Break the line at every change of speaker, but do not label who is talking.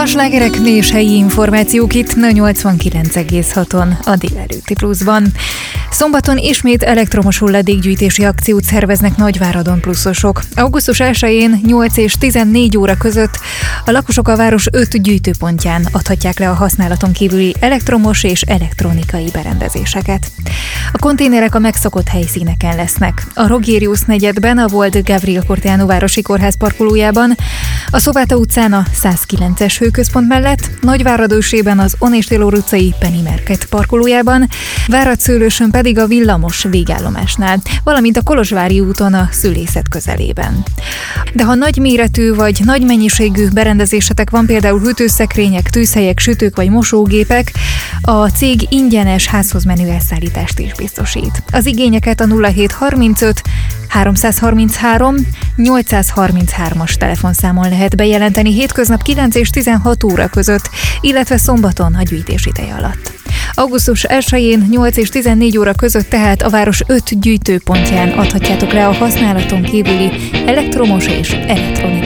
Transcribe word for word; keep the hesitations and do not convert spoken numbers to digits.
slágerek és helyi információk itt a nyolcvankilenc egész haton a Délelőtti Pluszban. Szombaton ismét elektromos hulladékgyűjtési akciót szerveznek Nagyváradon pluszosok. augusztus elsején nyolc és tizennégy óra között a lakosok a város öt gyűjtőpontján adhatják le a használaton kívüli elektromos és elektronikai berendezéseket. A konténerek a megszokott helyszíneken lesznek. A Rogérius negyedben, a volt Gavril Corteanu városi kórház parkolójában, a Szováta utcán a százkilences hőközpont mellett, Nagyvárad-Ősében az On és Taylor utcai Penny Market parkolójában, Várad-Szőlősön pedig a villamos végállomásnál, valamint a Kolozsvári úton a Szülészet közelében. De ha nagy méretű vagy nagy mennyiségű berendezésetek van, például hűtőszekrények, tűzhelyek, sütők vagy mosógépek, a cég ingyenes házhoz menő elszállítást is biztosít. Az igényeket a nulla hét harmincöt háromszázharminchárom nyolcszázharminchárom-as telefonszámon lehet bejelenteni hétköznap kilenc és tizenhat óra között, illetve szombaton a gyűjtés ideje alatt. augusztus elsején nyolc és tizennégy óra között tehát a város öt gyűjtőpontján adhatjátok le a használaton kívüli elektromos és elektronikai